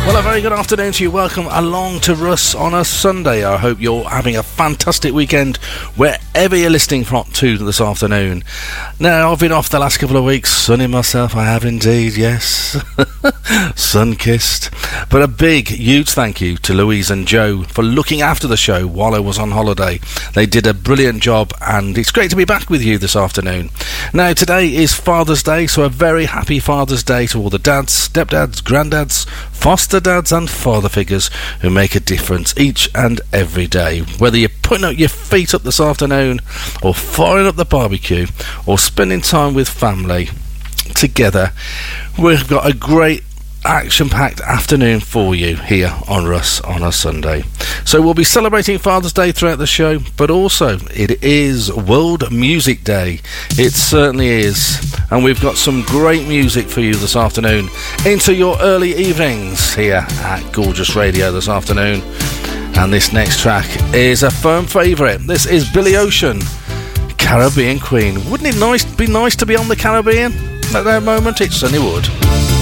Well, a very good afternoon to you. Welcome along to Russ on a Sunday. I hope you're having a fantastic weekend wherever you're listening from to this afternoon. Now, I've been off the last couple of weeks, sunning myself. I have indeed, yes. Sun-kissed. But a big, huge thank you to Louise and Joe for looking after the show while I was on holiday. They did a brilliant job, and it's great to be back with you this afternoon. Now, today is Father's Day, so a very happy Father's Day to all the dads, stepdads, granddads, foster dads and father figures who make a difference each and every day. Whether you're putting up your feet up this afternoon or firing up the barbecue or spending time with family together, we've got a great action-packed afternoon for you here on Russ on a Sunday. So we'll be celebrating Father's Day throughout the show, but also it is World Music Day. It certainly is, and we've got some great music for you this afternoon into your early evenings here at Gorgeous Radio this afternoon. And this next track is a firm favourite. This is Billy Ocean, Caribbean Queen. Wouldn't it be nice to be on the Caribbean at that moment? It certainly would.